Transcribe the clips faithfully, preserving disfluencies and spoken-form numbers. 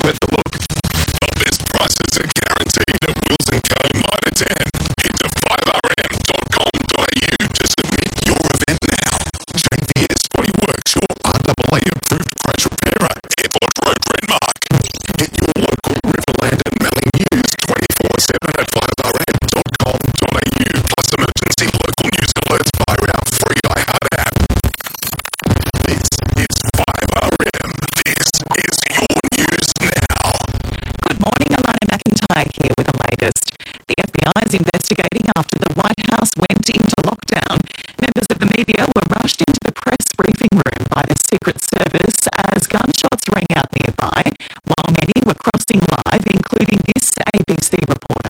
with the look. The best prices are guaranteed at Wills and Co. Mitre ten. Head to five r m dot com dot a u to submit your event now. J V S Bodyworks, your R A A approved crash repairer. Airport Road, Renmark. Get your local Riverland and Melling news twenty-four seven at five r m dot com dot a u, plus emergency local news alerts via our free iHeart app. This is five r m. This is your news now. Good morning, Alana McIntyre here with the latest. The F B I is investigating after the White House went into lockdown. Members of the media were rushed into the press briefing room by the Secret Service as gunshots rang out nearby, while many were crossing live, including this A B C reporter.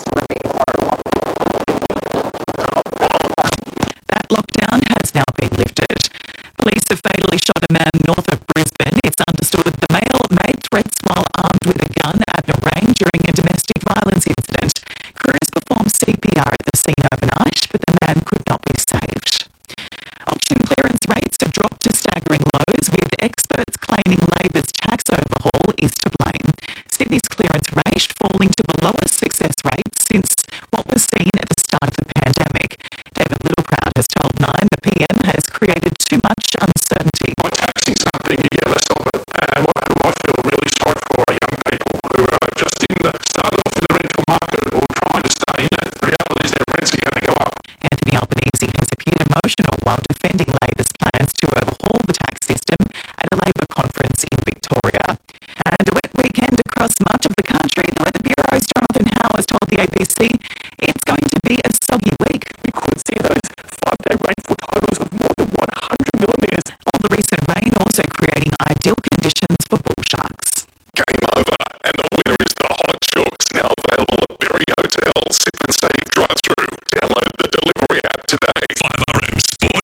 That lockdown has now been lifted. Police have fatally shot a man north of Brisbane. It's understood the male made threats while armed with a gun at a range during a domestic violence incident. Crews performed C P R at the scene overnight, but the man could not be saved. Auction clearance rates have dropped to staggering lows, with experts claiming Labor's tax overhaul is to blame. Sydney's clearance rate falling to the lowest success rate since what was seen at the start of the pandemic. David Littleproud has told Nine the P M has created too much uncertainty. By taxing something, you get less of it. And what I feel really sorry for are young people who are just in the, started off in the rental market or trying to stay in it. The reality is their rents are going to go up. Anthony Albanese has appeared emotional while defending Labor's plans to overhaul the tax system at a Labor conference in Victoria. And a wet weekend across much of the country. The Weather Bureau's Jonathan Howe has told the A B C it's going to be a soggy week. We could see those five-day rainfall totals of more than one hundred millimetres. All the recent rain also creating ideal conditions for bull sharks. Game over, and the winner is the Hot Shooks, now available at Berry Hotel. Sip and save drive-through. Download the delivery app today. five r m Sport.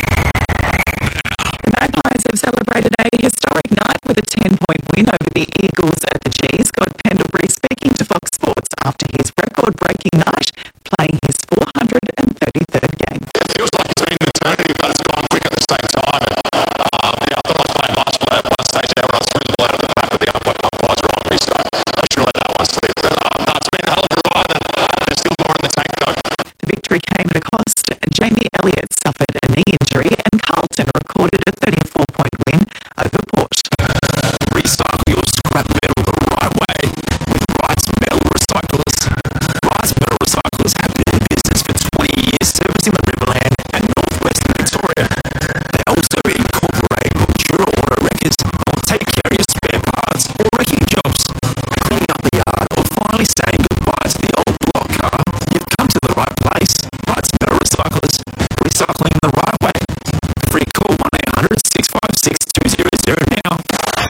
The Magpies have celebrated a historic night with a ten-point win over the Eagles at the G's. Scott Pendlebury speaking to Fox Sports after his record-breaking night, playing his four hundred thirty-third game. It feels like it's been an eternity, but it's gone quick at the same time. And, uh, yeah, I thought I was playing nice play at one stage there, and I was through the ball out of the back, but the umpire umpires were on me, so I should let that one slip. But um, no, it's been a hell of a ride, and there's still more in the tank, though. The victory came at a cost. Jamie Elliott suffered a knee injury, and Carlton recorded a thirty-four point win over Port. Recycle your scrap metal the right way with Rice Metal Recyclers. Rice Metal Recyclers have been in business for twenty years, servicing the Riverland and northwestern Victoria. They also incorporate mature auto wreckers or take care of your spare parts or wrecking jobs. Cleaning up the yard or finally saying goodbye to the old block car, you've come to the right place. Rice Metal Recyclers, recycling the right way. Free call one eight hundred six five six two zero zero